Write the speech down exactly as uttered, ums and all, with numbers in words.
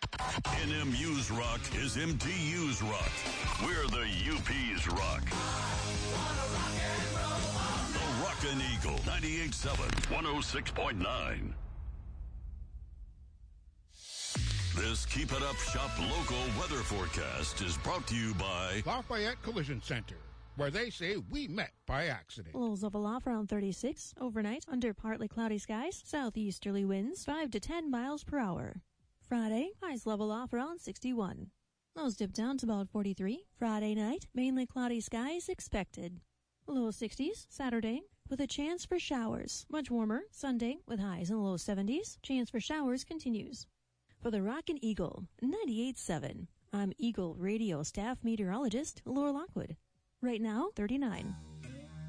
N M U's rock is M T U's rock. We're the U P's rock. The Rockin' Eagle, ninety-eight point seven, one oh six point nine. This Keep It Up Shop local weather forecast is brought to you by Lafayette Collision Center, where they say we met by accident. Lows of aloft around thirty-six. Overnight, under partly cloudy skies. Southeasterly winds five to ten miles per hour. Friday, highs level off around sixty-one. Lows dip down to about forty-three. Friday night, mainly cloudy skies expected. Low sixties. Saturday, with a chance for showers. Much warmer. Sunday, with highs in the low seventies. Chance for showers continues. For the Rockin' Eagle, ninety-eight point seven. I'm Eagle Radio staff meteorologist Laura Lockwood. Right now, thirty-nine.